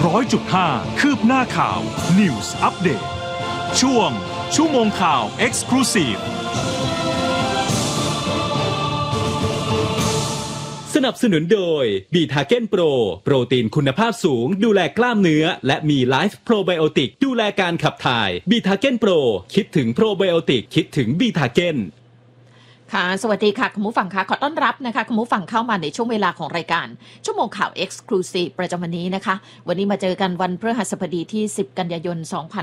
100.5 คืบหน้าข่าว News Update ช่วงชั่วโมงข่าว Exclusive สนับสนุนโดยบีทาเก้นโปรโปรตีนคุณภาพสูงดูแลกล้ามเนื้อและมีไลฟ์โปรไบโอติกดูแลการขับถ่ายบีทาเก้นโปรคิดถึงโปรไบโอติกคิดถึงบีทาเก้นค่ะสวัสดีค่ะคุณผู้ฟังค่ะขอต้อนรับนะคะคุณผู้ฟังเข้ามาในช่วงเวลาของรายการชั่วโมงข่าว Exclusive ประจำวันนี้นะคะวันนี้มาเจอกันวันพฤหัสบดีที่10กันยายน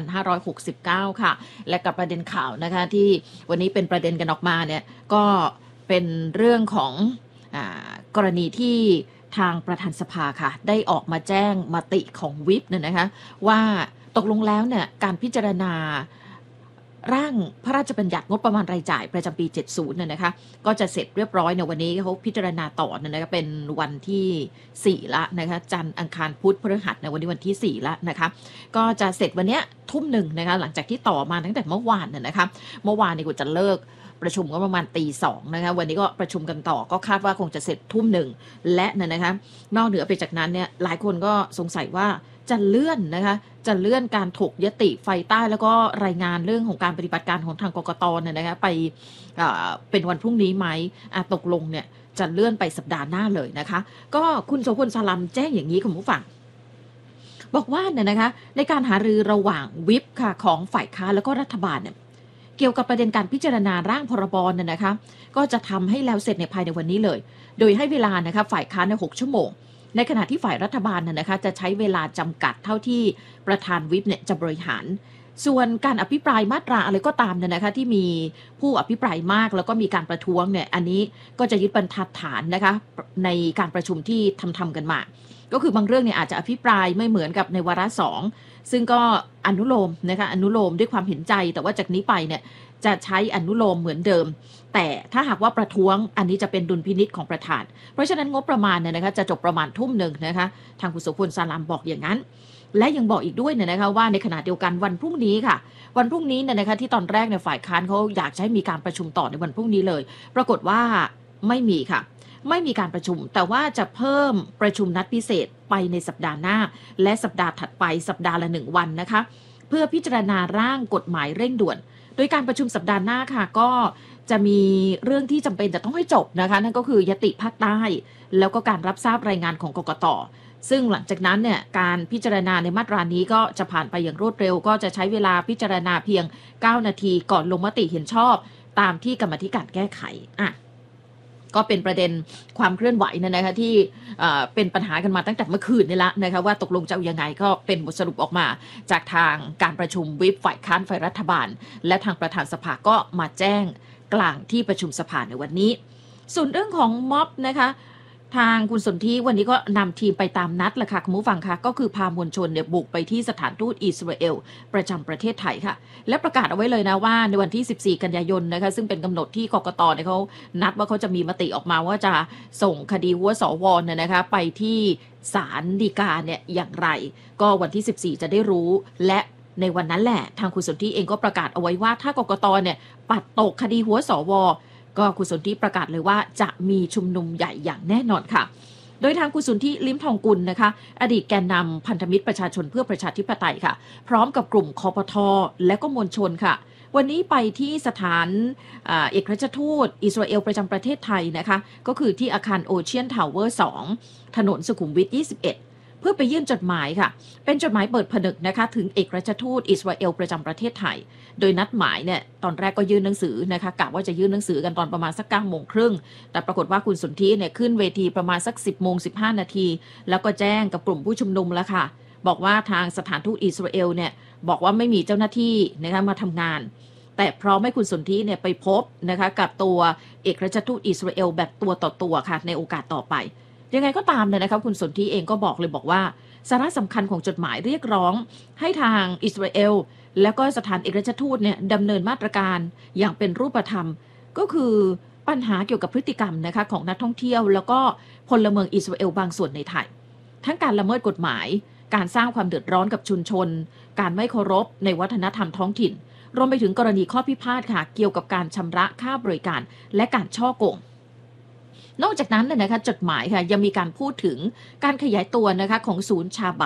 2569ค่ะและกับประเด็นข่าวนะคะที่วันนี้เป็นประเด็นกันออกมาเนี่ยก็เป็นเรื่องของกรณีที่ทางประธานสภาค่ะได้ออกมาแจ้งมติของวิปเนี่ยนะคะว่าตกลงแล้วเนี่ยการพิจารณาร่างพระราชบัญญัติงบประมาณรายจ่ายประจำปี70เนี่ยนะคะก็จะเสร็จเรียบร้อยในวันนี้เขาพิจารณาต่อเนี่ยนะคะเป็นวันที่4ละนะคะจันทร์อังคารพุธพฤหัสในวันนี้วันที่4ละนะคะก็จะเสร็จวันนี้ทุ่ม 1นะคะหลังจากที่ต่อมาตั้งแต่เมื่อวานเนี่ยนะคะเมื่อวานนี่ก็จะเลิกประชุมก็ประมาณตีสองนะคะวันนี้ก็ประชุมกันต่อก็คาดว่าคงจะเสร็จทุ่ม 1และเนี่ยนะคะนอกเหนือไปจากนั้นเนี่ยหลายคนก็สงสัยว่าจะเลื่อนนะคะจะเลื่อนการถกยติไฟใต้แล้วก็รายงานเรื่องของการปฏิบัติการของทางกกตเนี่ยนะคะไปเป็นวันพรุ่งนี้ไหมตกลงเนี่ยจะเลื่อนไปสัปดาห์หน้าเลยนะคะก็คุณโสพลสลัมแจ้งอย่างนี้คุณผู้ฟังบอกว่าเนี่ยนะคะในการหารือระหว่างวิปค่ะของฝ่ายค้านแล้วก็รัฐบาลเนี่ยเกี่ยวกับประเด็นการพิจารณาร่างพรบเนี่ยนะคะก็จะทำให้แล้วเสร็จในภายในวันนี้เลยโดยให้เวลานะคะฝ่ายค้านใน6 ชั่วโมงในขณะที่ฝ่ายรัฐบาลนะคะจะใช้เวลาจำกัดเท่าที่ประธานวิปเนี่ยจะบริหารส่วนการอภิปรายมาตราอะไรก็ตามเนี่ยนะคะที่มีผู้อภิปรายมากแล้วก็มีการประท้วงเนี่ยอันนี้ก็จะยึดบรรทัดฐานนะคะในการประชุมที่ทำกันมาก็คือบางเรื่องเนี่ยอาจจะอภิปรายไม่เหมือนกับในวาระ2ซึ่งก็อนุโลมนะคะอนุโลมด้วยความเห็นใจแต่ว่าจากนี้ไปเนี่ยจะใช้อนุโลมเหมือนเดิมแต่ถ้าหากว่าประท้วงอันนี้จะเป็นดุลพินิจของประธานเพราะฉะนั้นงบประมาณเนี่ยนะคะจะจบประมาณทุ่ม 1นะคะทางคุณโสพลสลัมบอกอย่างนั้นและยังบอกอีกด้วยเนี่ยนะคะว่าในขณะเดียวกันวันพรุ่งนี้ค่ะวันพรุ่งนี้เนี่ยนะคะที่ตอนแรกในฝ่ายค้านเขาอยากให้มีการประชุมต่อในวันพรุ่งนี้เลยปรากฏว่าไม่มีค่ะไม่มีการประชุมแต่ว่าจะเพิ่มประชุมนัดพิเศษไปในสัปดาห์หน้าและสัปดาห์ถัดไปสัปดาห์ละ1วันนะคะเพื่อพิจารณาร่างกฎหมายเร่งด่วนโดยการประชุมสัปดาห์หน้าค่ะก็จะมีเรื่องที่จำเป็นจะต้องให้จบนะคะนั่นก็คือยติภาคใต้แล้วก็การรับทราบรายงานของกกต.ซึ่งหลังจากนั้นเนี่ยการพิจารณาในมาตรานี้ก็จะผ่านไปอย่างรวดเร็วก็จะใช้เวลาพิจารณาเพียง9 นาทีก่อนลงมติเห็นชอบตามที่กรรมาธิการแก้ไขก็เป็นประเด็นความเคลื่อนไหวนะคะที่เป็นปัญหากันมาตั้งแต่เมื่อคืนนี่ละนะคะว่าตกลงจะยังไงก็เป็นบทสรุปออกมาจากทางการประชุมวิปฝ่ายค้านฝ่ายรัฐบาลและทางประธานสภาก็มาแจ้งกลางที่ประชุมสภาในวันนี้ส่วนเรื่องของม็อบนะคะทางคุณสนธิวันนี้ก็นำทีมไปตามนัดแหละค่ะคุณผู้ฟังค่ะก็คือพามวลชนเนี่ยบุกไปที่สถานทูตอิสราเอลประจำประเทศไทยค่ะและประกาศเอาไว้เลยนะว่าในวันที่14กันยายนนะคะซึ่งเป็นกำหนดที่กกตเนี่ยเขานัดว่าเขาจะมีมติออกมาว่าจะส่งคดีหัวสวเนี่ยนะคะไปที่ศาลฎีกาเนี่ยอย่างไรก็วันที่14จะได้รู้และในวันนั้นแหละทางคุณสนธิเองก็ประกาศเอาไว้ว่าถ้ากกตเนี่ยปัดตกคดีหัวสวก็คุณสนธิประกาศเลยว่าจะมีชุมนุมใหญ่อย่างแน่นอนค่ะโดยทางคุณสนธิลิ้มทองกุลนะคะอดีตแกนนำพันธมิตรประชาชนเพื่อประชาธิปไตยค่ะพร้อมกับกลุ่มคปท.และก็มวลชนค่ะวันนี้ไปที่สถานเอกอัครราชทูตอิสราเอลประจำประเทศไทยนะคะก็คือที่อาคารโอเชียนทาวเวอร์2ถนนสุขุมวิท21เพื่อไปยื่นจดหมายค่ะเป็นจดหมายเปิดผนึกนะคะถึงเอกอัครราชทูตอิสราเอลประจำประเทศไทยโดยนัดหมายเนี่ยตอนแรกก็ยื่นหนังสือนะคะกะว่าจะยื่นหนังสือกันตอนประมาณสัก 9:30 นแต่ปรากฏว่าคุณสนธิเนี่ยขึ้นเวทีประมาณสัก 10:15 นาทีแล้วก็แจ้งกับกลุ่มผู้ชุมนุมแล้วค่ะบอกว่าทางสถานทูตอิสราเอลเนี่ยบอกว่าไม่มีเจ้าหน้าที่นะคะมาทำงานแต่พร้อมให้คุณสนธิเนี่ยไปพบนะคะกับตัวเอกอัครราชทูตอิสราเอลแบบตัวต่อตัวค่ะในโอกาสต่อไปยังไงก็ตามเนี่ยนะคะคุณสนธิเองก็บอกเลยบอกว่าสาระสำคัญของจดหมายเรียกร้องให้ทางอิสราเอลแล้วก็สถานเอกอัครราชทูตเนี่ยดำเนินมาตรการอย่างเป็นรูปธรรมก็คือปัญหาเกี่ยวกับพฤติกรรมนะคะของนักท่องเที่ยวแล้วก็พลเมืองอิสราเอลบางส่วนในไทยทั้งการละเมิดกฎหมายการสร้างความเดือดร้อนกับชุมชนการไม่เคารพในวัฒนธรรมท้องถิ่นรวมไปถึงกรณีข้อพิพาทค่ะเกี่ยวกับการชำระค่าบริการและการฉ้อโกง นอกจากนั้นนะคะจดหมายค่ะยังมีการพูดถึงการขยายตัวนะคะของศูนย์ชาบัต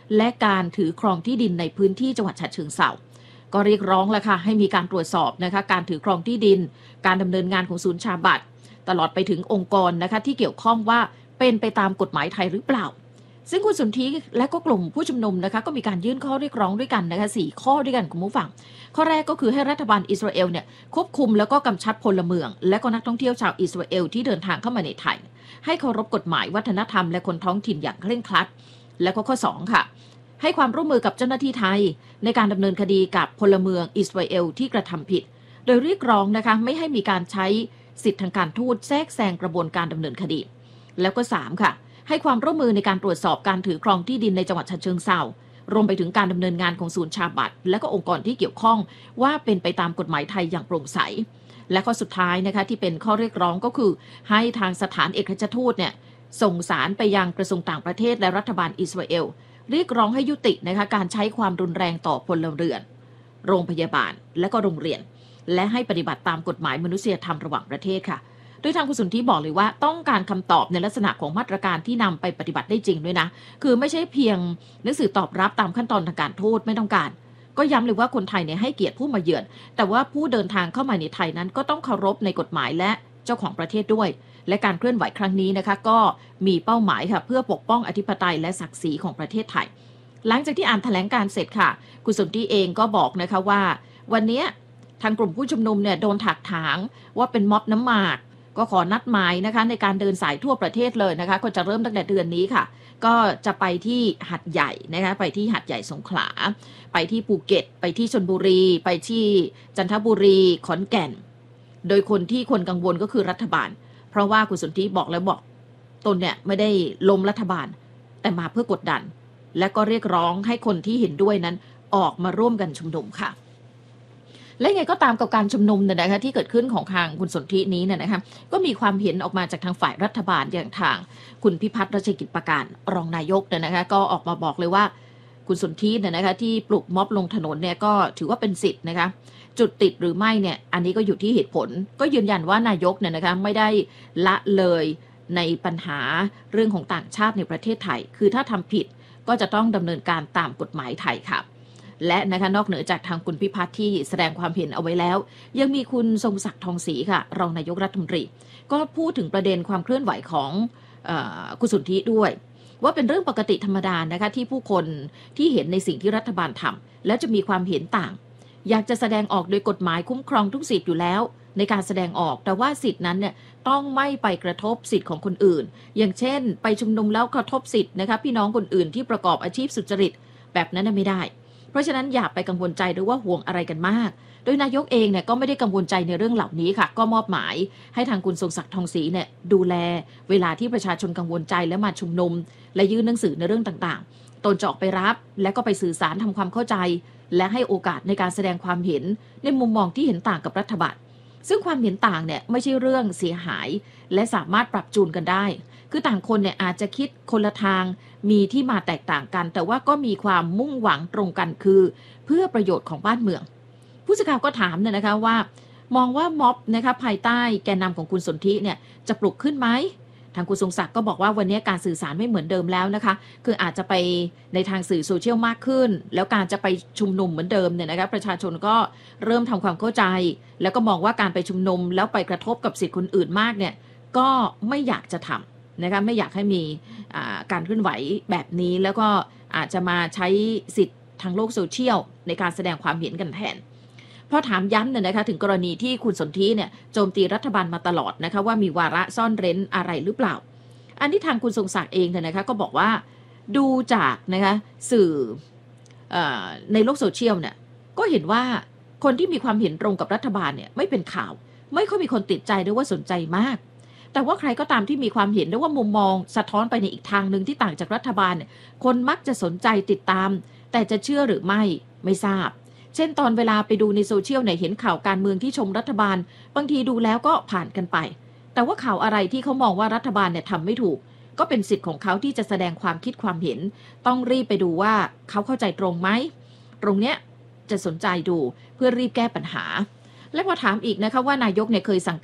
และการถือครองที่ดินในพื้นที่จังหวัดฉะเชิงเทราก็เรียกร้องแล้วค่ะให้มีการตรวจสอบนะคะการถือครองที่ดินการดำเนินงานของศูนย์ชาบัตตลอดไปถึงองค์กรนะคะที่เกี่ยวข้องว่าเป็นไปตามกฎหมายไทยหรือเปล่าซึ่งคุณสนธิและก็กลุ่มผู้ชุมนุมนะคะก็มีการยื่นข้อเรียกร้องด้วยกันนะคะ4ข้อด้วยกันคุณผู้ฟังข้อแรกก็คือให้รัฐบาลอิสราเอลเนี่ยควบคุมแล้วก็กำชับพลเมืองและก็นักท่องเที่ยวชาวอิสราเอลที่เดินทางเข้ามาในไทยให้เคารพกฎหมายวัฒนธรรมและคนท้องถิ่นอย่างเคร่งครัดและก็ข้อ2ค่ะให้ความร่วมมือกับเจ้าหน้าที่ไทยในการดำเนินคดีกับพลเมืองอิสราเอลที่กระทำผิดโดยเรียกร้องนะคะไม่ให้มีการใช้สิทธิทางการทูตแทรกแซงกระบวนการดำเนินคดีแล้วก็3ค่ะให้ความร่วมมือในการตรวจสอบการถือครองที่ดินในจังหวัดฉะเชิงเทรารวมไปถึงการดำเนินงานของศูนย์ชาบัตและก็องค์กรที่เกี่ยวข้องว่าเป็นไปตามกฎหมายไทยอย่างโปร่งใสและข้อสุดท้ายนะคะที่เป็นข้อเรียกร้องก็คือให้ทางสถานเอกอัครราชทูตเนี่ยส่งสารไปยังกระทรวงต่างประเทศและรัฐบาลอิสราเอลเรียกร้องให้ยุตินะคะการใช้ความรุนแรงต่อพลเรือนโรงพยาบาลและก็โรงเรียนและให้ปฏิบัติตามกฎหมายมนุษยธรรมระหว่างประเทศค่ะโดยทางคุณสุนทรีบอกเลยว่าต้องการคำตอบในลักษณะของมาตรการที่นำไปปฏิบัติได้จริงด้วยนะคือไม่ใช่เพียงหนังสือตอบรับตามขั้นตอนทางการทูตไม่ต้องการก็ย้ำเลยว่าคนไทยเนี่ยให้เกียรติผู้มาเยือนแต่ว่าผู้เดินทางเข้ามาในไทยนั้นก็ต้องเคารพในกฎหมายและเจ้าของประเทศด้วยและการเคลื่อนไหวครั้งนี้นะคะก็มีเป้าหมายค่ะเพื่อปกป้องอธิปไตยและศักดิ์ศรีของประเทศไทยหลังจากที่อ่านแถลงการเสร็จค่ะคุณสุนทรีเองก็บอกนะคะว่าวันนี้ทางกลุ่มผู้ชุมนุมเนี่ยโดนถักถางว่าเป็นม็อบน้ำหมากก็ขอนัดหมายนะคะในการเดินสายทั่วประเทศเลยนะคะก็จะเริ่มตั้งแต่เดือนนี้ค่ะก็จะไปที่หาดใหญ่นะคะไปที่หาดใหญ่สงขลาไปที่ภูเก็ตไปที่ชลบุรีไปที่จันทบุรีขอนแก่นโดยคนที่คนกังวลก็คือรัฐบาลเพราะว่าคุณสนธิบอกแล้วบอกตนเนี่ยไม่ได้ล้มรัฐบาลแต่มาเพื่อกดดันและก็เรียกร้องให้คนที่เห็นด้วยนั้นออกมาร่วมกันชุมนุมค่ะและไงก็ตามกับการชุมนุมเนี่ยนะคะที่เกิดขึ้นของทางคุณสนธินี้เนี่ยนะคะก็มีความเห็นออกมาจากทางฝ่ายรัฐบาลอย่างทางคุณพิพัฒน์รัชกิจประการรองนายกเนี่ยนะคะก็ออกมาบอกเลยว่าคุณสนธิเนี่ยนะคะที่ปลุกม็อบลงถนนเนี่ยก็ถือว่าเป็นสิทธิ์นะคะจุดติดหรือไม่เนี่ยอันนี้ก็อยู่ที่เหตุผลก็ยืนยันว่านายกเนี่ยนะคะไม่ได้ละเลยในปัญหาเรื่องของต่างชาติในประเทศไทยคือถ้าทำผิดก็จะต้องดำเนินการตามกฎหมายไทยค่ะและนะคะนอกเหนือจากทางคุณพิพัฒน์ที่แสดงความเห็นเอาไว้แล้วยังมีคุณทรงศักดิ์ทองศรีค่ะรองนายกรัฐมนตรีก็พูดถึงประเด็นความเคลื่อนไหวของคุณสุนทรีด้วยว่าเป็นเรื่องปกติธรรมดานะคะที่ผู้คนที่เห็นในสิ่งที่รัฐบาลทำแล้วจะมีความเห็นต่างอยากจะแสดงออกโดยกฎหมายคุ้มครองทุกสิทธิ์อยู่แล้วในการแสดงออกแต่ว่าสิทธินั้นเนี่ยต้องไม่ไปกระทบสิทธิ์ของคนอื่นอย่างเช่นไปชุมนุมแล้วกระทบสิทธิ์นะคะพี่น้องคนอื่นที่ประกอบอาชีพสุจริตแบบนั้นไม่ได้เพราะฉะนั้นอย่าไปกังวลใจหรือว่าห่วงอะไรกันมากโดยนายกเองเนี่ยก็ไม่ได้กังวลใจในเรื่องเหล่านี้ค่ะก็มอบหมายให้ทางคุณทรงศักดิ์ทองศรีเนี่ยดูแลเวลาที่ประชาชนกังวลใจและมาชุมนุมและยื่นหนังสือในเรื่องต่างๆตนจะออกไปรับและก็ไปสื่อสารทำความเข้าใจและให้โอกาสในการแสดงความเห็นในมุมมองที่เห็นต่างกับรัฐบาลซึ่งความเห็นต่างเนี่ยไม่ใช่เรื่องเสียหายและสามารถปรับจูนกันได้คือต่างคนเนี่ยอาจจะคิดคนละทางมีที่มาแตกต่างกันแต่ว่าก็มีความมุ่งหวังตรงกันคือเพื่อประโยชน์ของบ้านเมืองผู้สื่อข่าวก็ถามเนี่ยนะคะว่ามองว่าม็อบนะคะภายใต้แกนนำของคุณสนธิเนี่ยจะปลุกขึ้นไหมทางคุณทรงศักดิ์ก็บอกว่าวันนี้การสื่อสารไม่เหมือนเดิมแล้วนะคะคืออาจจะไปในทางสื่อโซเชียลมากขึ้นแล้วการจะไปชุมนุมเหมือนเดิมเนี่ยนะคะประชาชนก็เริ่มทำความเข้าใจแล้วก็มองว่าการไปชุมนุมแล้วไปกระทบกับสิทธิคนอื่นมากเนี่ยก็ไม่อยากจะทำนะคะไม่อยากให้มีการเคลื่อนไหวแบบนี้แล้วก็อาจจะมาใช้สิทธิ์ทางโลกโซเชียลในการแสดงความเห็นกันแทนพอถามย้ำเนี่ยนะคะถึงกรณีที่คุณสนธิเนี่ยโจมตีรัฐบาลมาตลอดนะคะว่ามีวาระซ่อนเร้นอะไรหรือเปล่าอันที่ทางคุณทรงศักดิ์เองเนี่ยนะคะก็บอกว่าดูจากนะคะสื่อในโลกโซเชียลเนี่ยก็เห็นว่าคนที่มีความเห็นตรงกับรัฐบาลเนี่ยไม่เป็นข่าวไม่ค่อยมีคนติดใจหรือว่าสนใจมากแต่ว่าใครก็ตามที่มีความเห็นหรือว่ามุมมองสะท้อนไปในอีกทางหนึ่งที่ต่างจากรัฐบาลเนี่ยคนมักจะสนใจติดตามแต่จะเชื่อหรือไม่ทราบเช่นตอนเวลาไปดูในโซเชียลเนี่ยเห็นข่าวการเมืองที่ชมรัฐบาลบางทีดูแล้วก็ผ่านกันไปแต่ว่าข่าวอะไรที่เขามองว่ารัฐบาลเนี่ยทำไม่ถูกก็เป็นสิทธิ์ของเขาที่จะแสดงความคิดความเห็นต้องรีบไปดูว่าเขาเข้าใจตรงไหมตรงเนี้ยจะสนใจดูเพื่อรีบแก้ปัญหาและพอถามอีกนะคะว่านายกเนี่ยเคยสั่ง